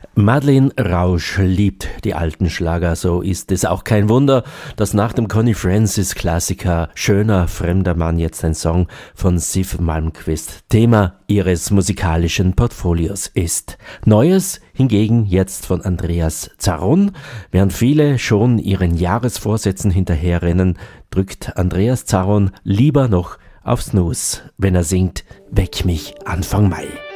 Madeleine Rausch liebt die alten Schlager, so ist es auch kein Wunder, dass nach dem Connie Francis Klassiker Schöner fremder Mann jetzt ein Song von Siw Malmkvist Thema ihres musikalischen Portfolios ist. Neues hingegen jetzt von Andreas Zaron. Während viele schon ihren Jahresvorsätzen hinterherrennen, drückt Andreas Zaron lieber noch auf Snooze, wenn er singt Weck mich Anfang Mai.